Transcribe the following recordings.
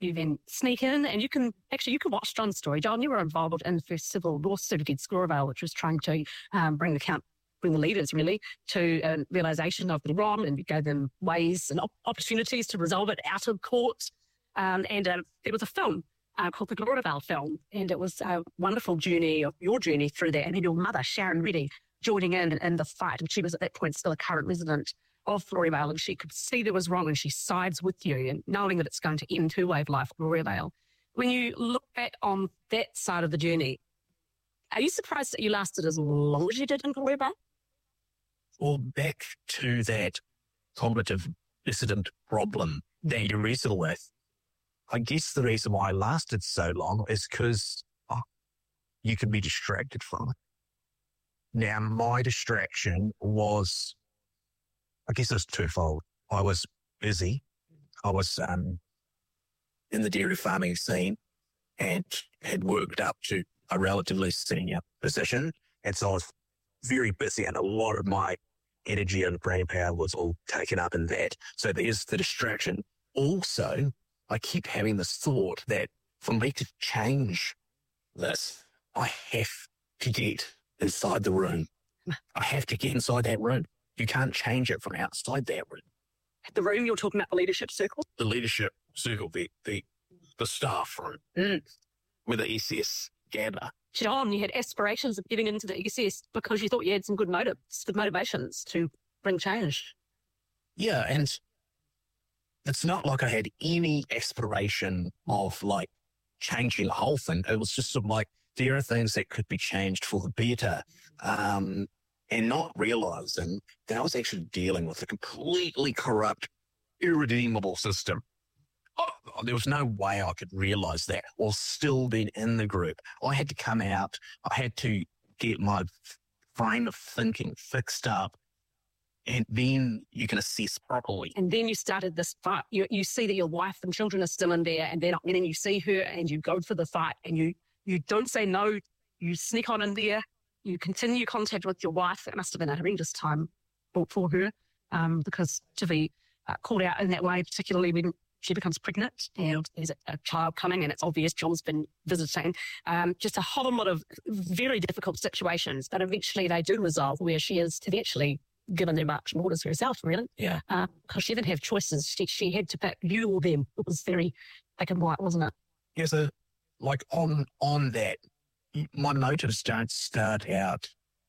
you then sneak in, and you can watch John's story. John, you were involved in the first civil lawsuit against Gloriavale, which was trying to bring the leaders really to realisation of the wrong, and you gave them ways and opportunities to resolve it out of court. And there was a film called the Gloriavale film, and it was a wonderful journey of your journey through that. And then your mother, Sharon Reddy, joining in the fight. And she was at that point still a current resident of Gloriavale, and she could see there was wrong, and she sides with you, and knowing that it's going to end her way of life, Gloriavale. When you look back on that side of the journey, are you surprised that you lasted as long as you did in Gloriavale? Well, back to that cognitive dissident problem that you wrestle with, I guess the reason why I lasted so long is because you can be distracted from it. Now, my distraction was, I guess it was twofold. I was busy. I was in the dairy farming scene and had worked up to a relatively senior position. And so I was very busy, and a lot of my energy and brain power was all taken up in that. So there's the distraction. Also, I keep having this thought that for me to change this, I have to get inside the room. I have to get inside that room. You can't change it from outside that room. The room you're talking about, the leadership circle? The leadership circle, the staff room, where the ECS gather. John, you had aspirations of getting into the ECS because you thought you had some good motivations to bring change. Yeah, and it's not like I had any aspiration of like changing the whole thing. It was just sort of like, there are things that could be changed for the better, and not realizing that I was actually dealing with a completely corrupt, irredeemable system. There was no way I could realize that or still be in the group. I had to come out. I had to get my frame of thinking fixed up, and then you can assess properly. And then you started this fight. You see that your wife and children are still in there, and then you see her and you go for the fight, and you don't say no. You sneak on in there. You continue contact with your wife. It must have been a horrendous time for her because to be called out in that way, particularly when she becomes pregnant and there's a child coming and it's obvious John's been visiting. Just a whole lot of very difficult situations, but eventually they do resolve where she is eventually given their marching orders herself, really. Yeah. Because she didn't have choices. She had to pick you or them. It was very black and white, wasn't it? Yeah, so like on that, my motives don't start out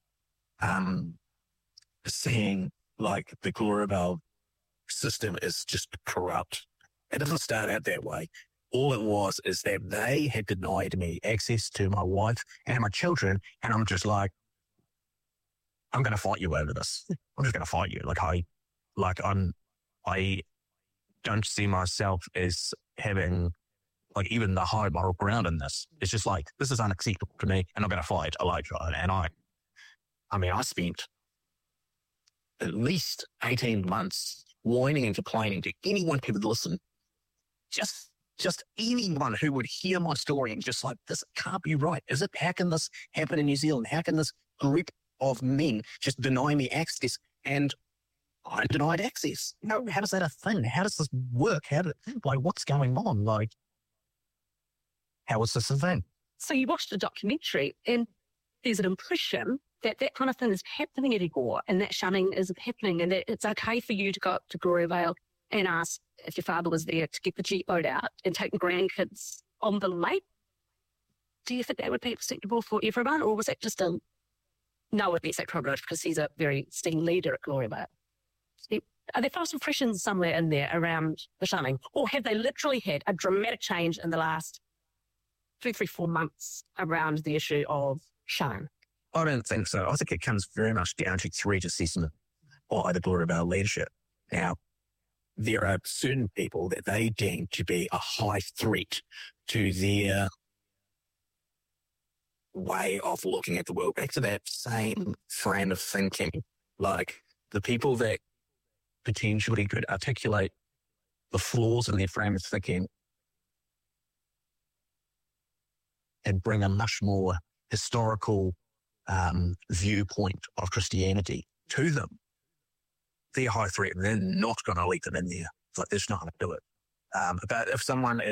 seeing like the Gloriavale system is just corrupt. It doesn't start out that way. All it was is that they had denied me access to my wife and my children, and I'm just like, I'm going to fight you over this. I'm just going to fight you. I don't see myself as having like even the high moral ground in this. It's just like, this is unacceptable to me, and I'm going to fight Elijah. And I spent at least 18 months whining and complaining to anyone who would listen. Just anyone who would hear my story and just like, this can't be right. How can this happen in New Zealand? How can this group of men just deny me access? And I'm denied access. No, how is that a thing? How does this work? What's going on? Like, how is this a thing? So you watched a documentary and there's an impression that that kind of thing is happening anymore and that shunning is happening and that it's okay for you to go up to Gloriavale and ask if your father was there to get the Jeep boat out and take the grandkids on the lake. Do you think that would be acceptable for everyone, or was that just no, it would be acceptable because he's a very esteemed leader at Gloriavale? Are there false impressions somewhere in there around the shunning, or have they literally had a dramatic change in the last 3-4 months around the issue of shunning? I don't think so. I think it comes very much down to threat assessment by the Gloriavale leadership. Now, there are certain people that they deem to be a high threat to their way of looking at the world. Back to that same frame of thinking, like the people that potentially could articulate the flaws in their frame of thinking and bring a much more historical viewpoint of Christianity to them. They're high threat and they're not going to let them in there. It's like, they're just not going to do it. But if someone